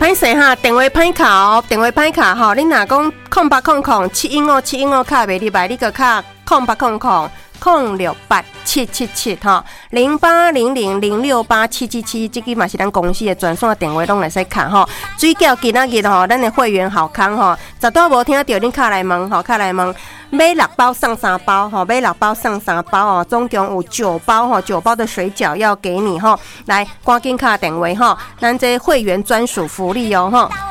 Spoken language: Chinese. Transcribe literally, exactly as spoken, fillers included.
歹势哈，电话歹卡哦，电话歹卡吼，你若讲空八空空七一五七一五卡袂入来，你个卡空八空空空六八七七七哈，零八零零零六八七七七，这个嘛是咱公司的专线电话，拢会使卡吼。水饺今仔日吼，咱的会员好康吼，十多无听到恁卡来问吼，卡来问。买六包送三包哈，买六包送三包哦，总共有九包哈，九包的水饺要给你哈，来赶紧卡电话哈，咱这会员专属福利哦哈。